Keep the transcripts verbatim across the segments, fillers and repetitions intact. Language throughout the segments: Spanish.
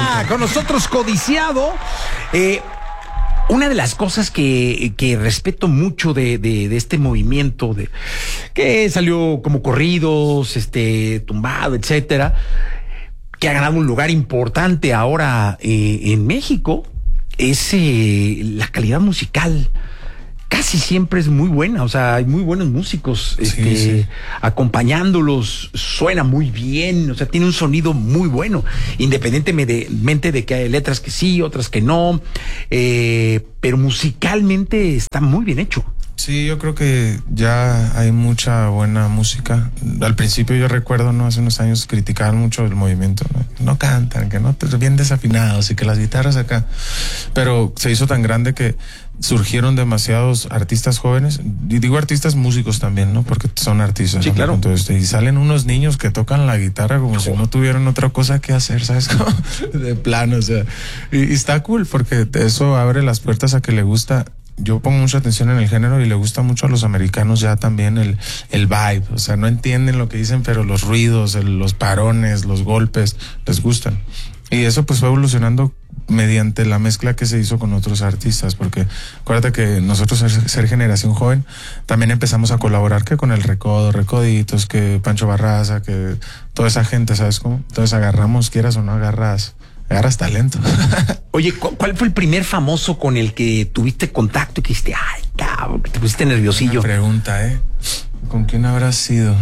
está con nosotros Codiciado. Eh, una de las cosas que, que respeto mucho de, de, de este movimiento, de que salió como corridos, este, tumbado, etcétera, que ha ganado un lugar importante ahora eh, en México, es eh, la calidad musical. Casi siempre es muy buena, o sea, hay muy buenos músicos este, sí, sí. acompañándolos, suena muy bien, o sea, tiene un sonido muy bueno, independientemente de que hay letras que sí, otras que no, eh, pero musicalmente está muy bien hecho. Sí, yo creo que ya hay mucha buena música. Al principio yo recuerdo, ¿no? Hace unos años criticaban mucho el movimiento, ¿no? No cantan, que no, bien desafinados y que las guitarras acá. Pero se hizo tan grande que surgieron demasiados artistas jóvenes, y digo artistas músicos también, ¿no? Porque son artistas. Sí, ¿no? claro. Entonces, y salen unos niños que tocan la guitarra como oh. si no tuvieran otra cosa que hacer, ¿sabes? De plano, o sea. Y, y está cool porque eso abre las puertas a que le gusta. Yo pongo mucha atención en el género y le gusta mucho a los americanos ya también el, el vibe, o sea, no entienden lo que dicen, pero los ruidos, el, los parones, los golpes, les gustan. Y eso pues fue evolucionando mediante la mezcla que se hizo con otros artistas, porque acuérdate que nosotros, ser, ser generación joven, también empezamos a colaborar que con el Recodo, Recoditos, que Pancho Barraza, que toda esa gente, ¿sabes cómo? Entonces agarramos, quieras o no agarras, agarras talento. Oye, ¿cuál fue el primer famoso con el que tuviste contacto y que dijiste, ay, cabrón, que te pusiste nerviosillo? Una pregunta, ¿eh? ¿Con quién habrás sido?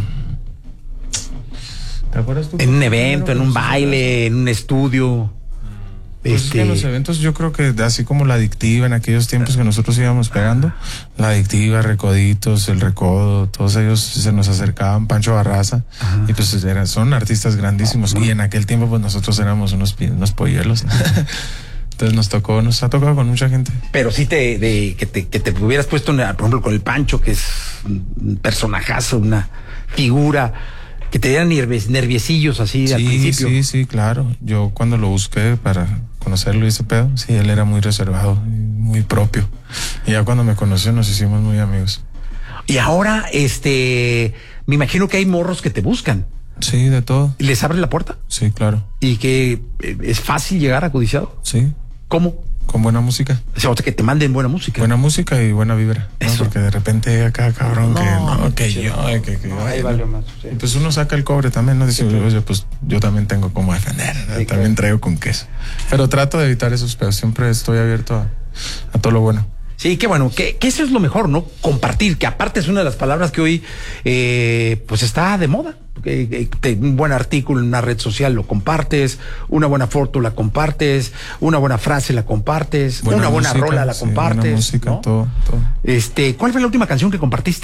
¿Te acuerdas tú? En un evento, en un baile, en un estudio. Pues este... es que en los eventos yo creo que así como La Adictiva en aquellos tiempos que nosotros íbamos pegando, La Adictiva, Recoditos, El Recodo, todos ellos se nos acercaban, Pancho Barraza, ajá. y pues eran, son artistas grandísimos, y en aquel tiempo pues nosotros éramos unos, unos polluelos. Entonces nos tocó, nos ha tocado con mucha gente. Pero sí te, de, que te, que te hubieras puesto, por ejemplo, con el Pancho, que es un personajazo, una figura, que te dieran nerviecillos así sí, al principio. Sí, sí, claro. Yo cuando lo busqué para conocerlo y ese pedo, sí, él era muy reservado, muy propio. Y ya cuando me conoció nos hicimos muy amigos. Y ahora, este, me imagino que hay morros que te buscan. Sí, de todo. ¿Les abres la puerta? Sí, claro. ¿Y que es fácil llegar a Codiciado? Sí. ¿Cómo? Con buena música. O sea, que te manden buena música. Buena música y buena vibra. ¿No? Porque de repente acá, cabrón, no, que no, que sí, yo, no. que, que no, ahí vale más. Sí. Y pues uno saca el cobre también, ¿no? Dice, sí, oye, claro. pues yo también tengo como defender, sí, también claro. traigo con queso. Pero trato de evitar esos pedos, siempre estoy abierto a, a todo lo bueno. Sí, qué bueno, que, que eso es lo mejor, ¿no? Compartir, que aparte es una de las palabras que hoy, eh, pues está de moda. Que, que, un buen artículo en una red social lo compartes, una buena foto la compartes, una buena frase la compartes, buena una buena música, rola la sí, compartes. Buena música, ¿no? todo, todo. Este, ¿cuál fue la última canción que compartiste?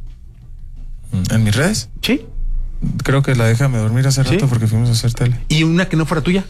¿En mis redes? Sí. Creo que la Déjame Dormir hace rato, ¿sí? Porque fuimos a hacer tele. ¿Y una que no fuera tuya?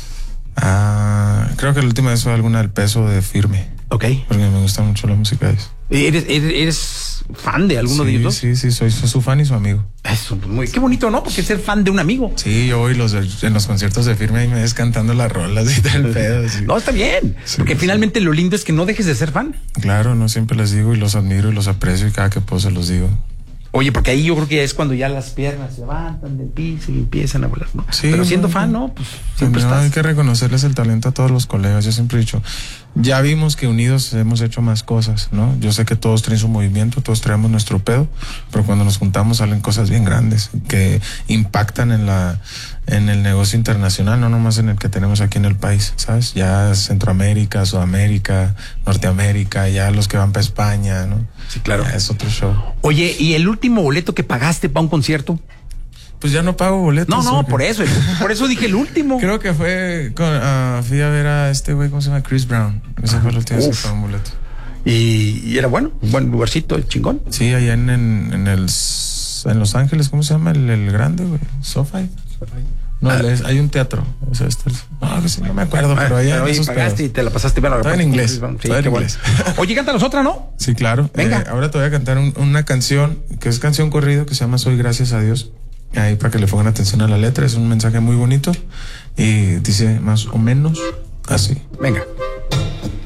Ah, creo que la última vez fue alguna del Peso de Firme. Ok. Porque me gusta mucho la música de ellos. ¿Eres, eres, eres fan de alguno sí, de ellos? Sí, sí, soy, soy su fan y su amigo. Eso, pues muy, qué bonito, ¿no? Porque ser fan de un amigo. Sí, yo voy los, en los conciertos de Firme y me ves cantando las rolas y tal pedo. Sí. No, está bien. Sí, porque sí. finalmente lo lindo es que no dejes de ser fan. Claro, no siempre les digo y los admiro y los aprecio y cada que puedo se los digo. Oye, porque ahí yo creo que es cuando ya las piernas se levantan del piso y empiezan a volar, ¿no? Sí, pero siendo no, fan, ¿no? Pues siempre no, estás. Hay que reconocerles el talento a todos los colegas. Yo siempre he dicho, ya vimos que unidos hemos hecho más cosas, ¿no? Yo sé que todos traen su movimiento, todos traemos nuestro pedo, pero cuando nos juntamos salen cosas bien grandes que impactan en la en el negocio internacional, no nomás en el que tenemos aquí en el país, ¿sabes? Ya Centroamérica, Sudamérica, Norteamérica, ya los que van para España, ¿no? Sí, claro. Ya es otro show. Oye, ¿y el último boleto que pagaste para un concierto? Pues ya no pago boletos. No, no, por eso, por eso dije el último. Creo que fue, con, uh, fui a ver a este güey, ¿cómo se llama? Chris Brown. Ese fue el último que pagué un boleto. ¿Y, ¿Y era bueno? ¿Un buen lugarcito, chingón? Sí, allá en, en, en el, en Los Ángeles, ¿cómo se llama? El, el grande, güey, SoFi. No, ah, es, hay un teatro. O sea, este, no, pues, no me acuerdo, pero allá pero esos pagaste pedos. Y te la pasaste bien. Todo en inglés. Sí, todo en inglés. Bueno. Oye, cántanos otra, ¿no? Sí, claro. Venga. Eh, ahora te voy a cantar un, una canción que es canción corrido que se llama Soy Gracias a Dios. Ahí para que le pongan atención a la letra. Es un mensaje muy bonito y dice más o menos así. Venga.